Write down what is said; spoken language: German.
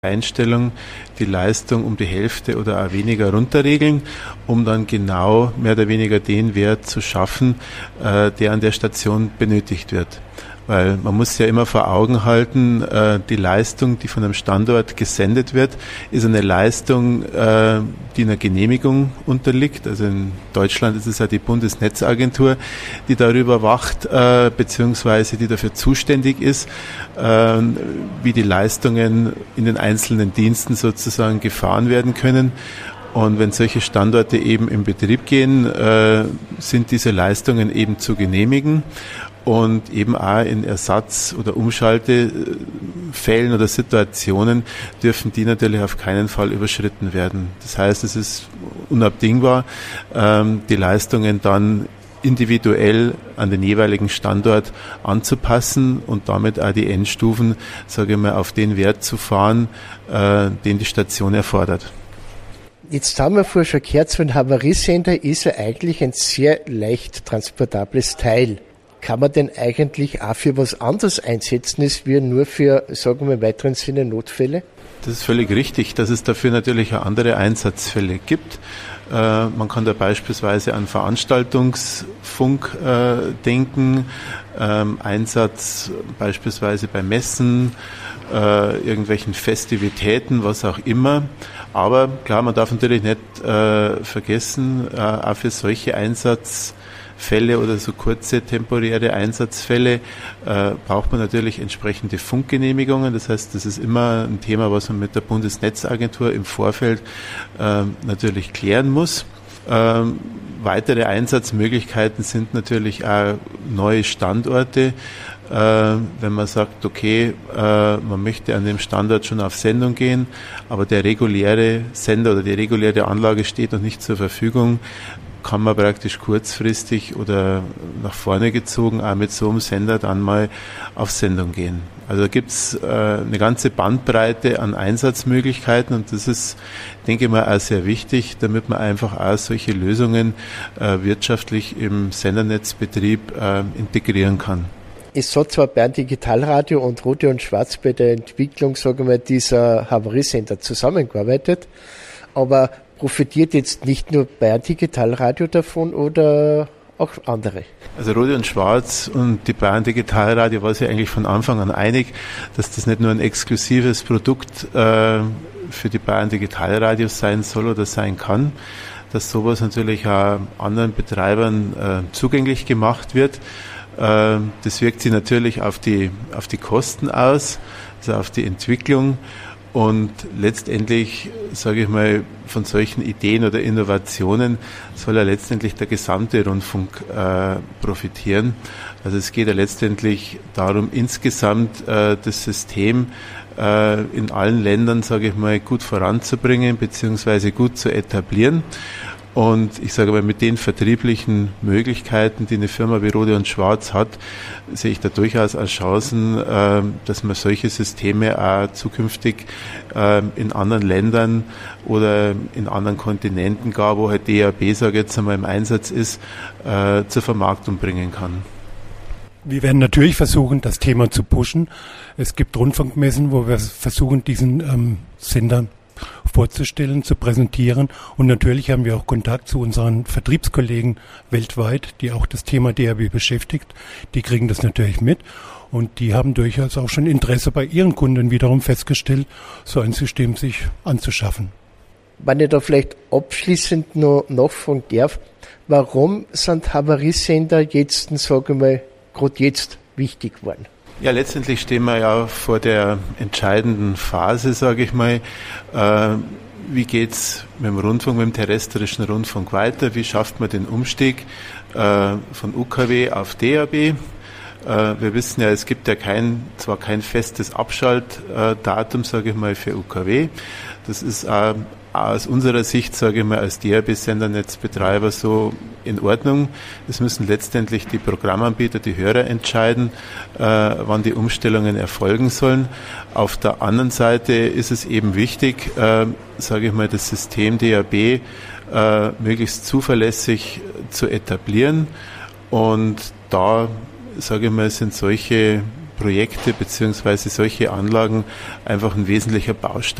Einstellung die Leistung um die Hälfte oder auch weniger runterregeln, um dann genau mehr oder weniger den Wert zu schaffen, der an der Station benötigt wird. Weil man muss ja immer vor Augen halten, die Leistung, die von einem Standort gesendet wird, ist eine Leistung, die einer Genehmigung unterliegt. Also in Deutschland ist es ja die Bundesnetzagentur, die darüber wacht, beziehungsweise die dafür zuständig ist, wie die Leistungen in den einzelnen Diensten sozusagen gefahren werden können. Und wenn solche Standorte eben in Betrieb gehen, sind diese Leistungen eben zu genehmigen. Und eben auch in Ersatz- oder Umschaltefällen oder Situationen dürfen die natürlich auf keinen Fall überschritten werden. Das heißt, es ist unabdingbar, die Leistungen dann individuell an den jeweiligen Standort anzupassen und damit auch die Endstufen, sage ich mal, auf den Wert zu fahren, den die Station erfordert. Jetzt haben wir vorher schon gehört, so ein Havariesender ist ja eigentlich ein sehr leicht transportables Teil. Kann man denn eigentlich auch für was anderes einsetzen, als wir nur für, sagen wir im weiteren Sinne, Notfälle? Das ist völlig richtig, dass es dafür natürlich auch andere Einsatzfälle gibt. Man kann da beispielsweise an Veranstaltungsfunk denken, Einsatz beispielsweise bei Messen, irgendwelchen Festivitäten, was auch immer. Aber klar, man darf natürlich nicht vergessen, auch für solche Einsatzfälle oder so kurze temporäre Einsatzfälle braucht man natürlich entsprechende Funkgenehmigungen. Das heißt, das ist immer ein Thema, was man mit der Bundesnetzagentur im Vorfeld natürlich klären muss. Weitere Einsatzmöglichkeiten sind natürlich auch neue Standorte. Wenn man sagt, okay, man möchte an dem Standort schon auf Sendung gehen, aber der reguläre Sender oder die reguläre Anlage steht noch nicht zur Verfügung, kann man praktisch kurzfristig oder nach vorne gezogen auch mit so einem Sender dann mal auf Sendung gehen. Also da gibt's eine ganze Bandbreite an Einsatzmöglichkeiten und das ist, denke ich mal, auch sehr wichtig, damit man einfach auch solche Lösungen wirtschaftlich im Sendernetzbetrieb integrieren kann. Es hat zwar Bayern Digitalradio und Rote und Schwarz bei der Entwicklung, sagen wir, dieser Havariesender zusammengearbeitet, aber profitiert jetzt nicht nur Bayern Digitalradio davon oder auch andere? Also Rote und Schwarz und die Bayern Digitalradio war sich eigentlich von Anfang an einig, dass das nicht nur ein exklusives Produkt für die Bayern Digitalradios sein soll oder sein kann, dass sowas natürlich auch anderen Betreibern zugänglich gemacht wird. Das wirkt sich natürlich auf die Kosten aus, also auf die Entwicklung. Und letztendlich, sage ich mal, von solchen Ideen oder Innovationen soll ja letztendlich der gesamte Rundfunk profitieren. Also es geht ja letztendlich darum, insgesamt das System in allen Ländern, sage ich mal, gut voranzubringen beziehungsweise gut zu etablieren. Und ich sage mal, mit den vertrieblichen Möglichkeiten, die eine Firma wie Rote und Schwarz hat, sehe ich da durchaus als Chancen, dass man solche Systeme auch zukünftig in anderen Ländern oder in anderen Kontinenten, gar wo halt DAB, sage ich jetzt einmal, im Einsatz ist, zur Vermarktung bringen kann. Wir werden natürlich versuchen, das Thema zu pushen. Es gibt Rundfunkmessen, wo wir versuchen, diesen Sender vorzustellen, zu präsentieren. Und natürlich haben wir auch Kontakt zu unseren Vertriebskollegen weltweit, die auch das Thema DAB beschäftigt. Die kriegen das natürlich mit und die haben durchaus auch schon Interesse bei ihren Kunden wiederum festgestellt, so ein System sich anzuschaffen. Wenn ich da vielleicht abschließend noch nachfragen darf, warum sind Havariesender jetzt, sagen wir mal, gerade jetzt wichtig geworden? Ja, letztendlich stehen wir ja vor der entscheidenden Phase, sage ich mal. Wie geht's mit dem Rundfunk, mit dem terrestrischen Rundfunk weiter? Wie schafft man den Umstieg von UKW auf DAB? Wir wissen ja, es gibt ja zwar kein festes Abschaltdatum, sage ich mal, für UKW. Das ist aus unserer Sicht, sage ich mal, als DAB-Sendernetzbetreiber so in Ordnung. Es müssen letztendlich die Programmanbieter, die Hörer entscheiden, wann die Umstellungen erfolgen sollen. Auf der anderen Seite ist es eben wichtig, sage ich mal, das System DAB möglichst zuverlässig zu etablieren. Und da, sage ich mal, sind solche Projekte beziehungsweise solche Anlagen einfach ein wesentlicher Baustein